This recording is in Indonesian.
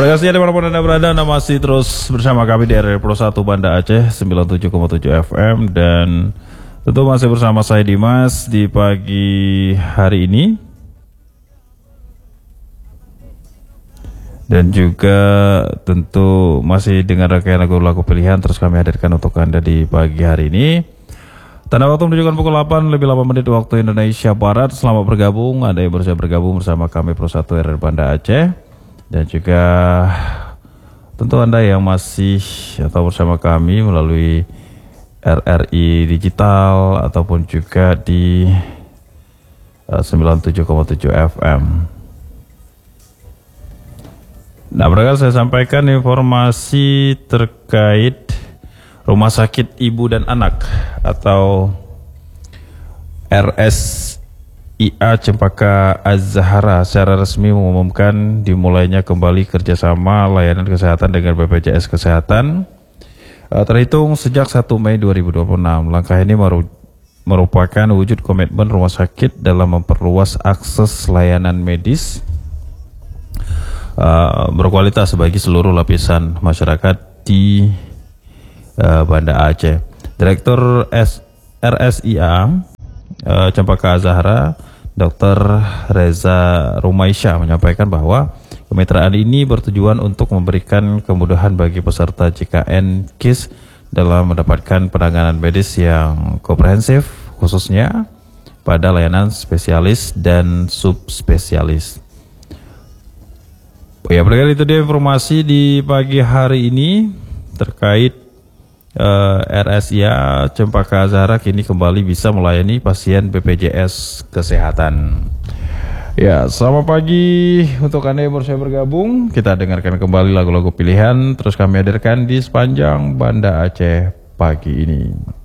Terima kasih dimanapun Anda berada, Anda masih terus bersama kami di RRI Pro 1 Banda Aceh 97,7 FM dan tentu masih bersama saya Dimas di pagi hari ini. Dan juga tentu masih dengan rangkaian lagu-lagu pilihan terus kami hadirkan untuk Anda di pagi hari ini. Tanda waktu menunjukkan pukul 8 lebih 8 menit waktu Indonesia Barat. Selamat bergabung, Anda yang berusaha bergabung bersama kami Pro 1 RRI Banda Aceh. Dan juga tentu Anda yang masih atau bersama kami melalui RRI Digital ataupun juga di 97,7 FM. Nah, berikut saya sampaikan informasi terkait Rumah Sakit Ibu dan Anak atau RSIA Cempaka Az-Zahra secara resmi mengumumkan dimulainya kembali kerjasama layanan kesehatan dengan BPJS Kesehatan terhitung sejak 1 Mei 2026. Langkah ini merupakan wujud komitmen rumah sakit dalam memperluas akses layanan medis berkualitas bagi seluruh lapisan masyarakat di Banda Aceh. Direktur RSIA Cempaka Az-Zahra Dr. Reza Rumaisya menyampaikan bahwa kemitraan ini bertujuan untuk memberikan kemudahan bagi peserta JKN KIS dalam mendapatkan penanganan medis yang komprehensif khususnya pada layanan spesialis dan subspesialis. Ya, berkali itu dia informasi di pagi hari ini terkait RSIA Cempaka Az-Zahra kini kembali bisa melayani pasien BPJS Kesehatan. Ya, selamat pagi untuk Anda yang baru saya bergabung. Kita dengarkan kembali lagu-lagu pilihan terus kami hadirkan di sepanjang Banda Aceh pagi ini.